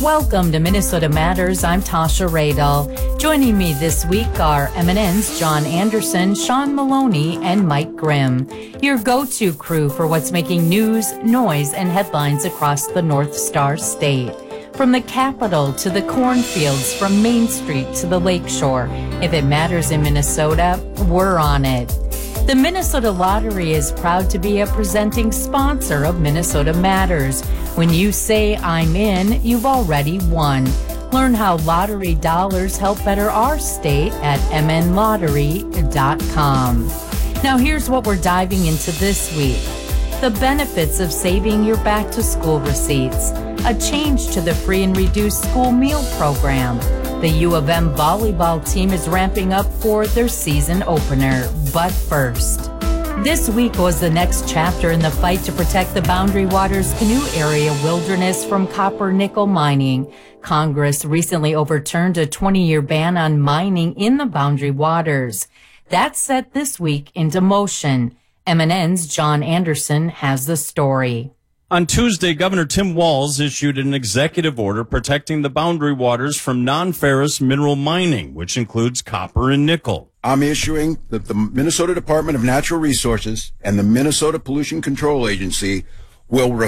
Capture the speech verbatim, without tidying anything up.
Welcome to Minnesota Matters. I'm Tasha Radel. Joining me this week are M N N's John Anderson, Sean Maloney, and Mike Grimm. Your go-to crew for what's making news, noise, and headlines across the North Star State. From the Capitol to the cornfields, from Main Street to the Lakeshore. If it matters in Minnesota, we're on it. The Minnesota Lottery is proud to be a presenting sponsor of Minnesota Matters. When you say I'm in, you've already won. Learn how lottery dollars help better our state at m n lottery dot com. Now here's what we're diving into this week. The benefits of saving your back-to-school receipts. A change to the free and reduced school meal program. The U of M volleyball team is ramping up for their season opener. But first, this week was the next chapter in the fight to protect the Boundary Waters Canoe Area wilderness from copper-nickel mining. Congress recently overturned a twenty-year ban on mining in the Boundary Waters. That set this week into motion. M N N's John Anderson has the story. On Tuesday, Governor Tim Walz issued an executive order protecting the Boundary Waters from non-ferrous mineral mining, which includes copper and nickel. I'm issuing that the Minnesota Department of Natural Resources and the Minnesota Pollution Control Agency will